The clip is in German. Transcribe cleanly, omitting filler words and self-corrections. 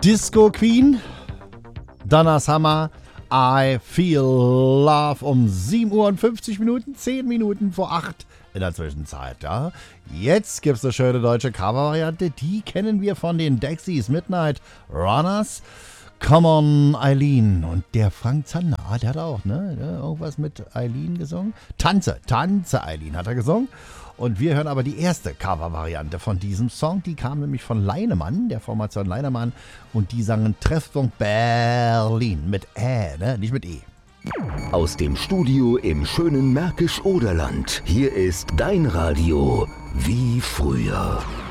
Disco Queen, Donna Summer, I Feel Love um 7 Uhr und 50 Minuten, 10 Minuten vor 8 in der Zwischenzeit. Ja. Jetzt gibt es eine schöne deutsche Cover-Variante, die kennen wir von den Dexys Midnight Runners. Come on, Eileen. Und der Frank Zander, der hat auch irgendwas mit Eileen gesungen. Tanze, Eileen hat er gesungen. Und wir hören aber die erste Cover-Variante von diesem Song. Die kam nämlich von Leinemann, der Formation Leinemann. Und die sangen Treffpunkt Berlin mit nicht mit E. Aus dem Studio im schönen Märkisch-Oderland. Hier ist dein Radio wie früher.